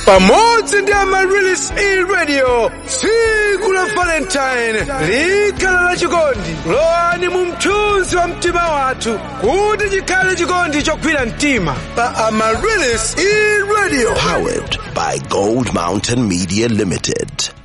Pamodzi ndi Amaryllis E-Radio, tsiku la Valentine likhala la chikondi. Lowani mu mthunzi wa mtima wathu kuti chikhale chikondi chogwira mtima pa Amaryllis E-Radio. Powered by Gold Mountain Media Limited.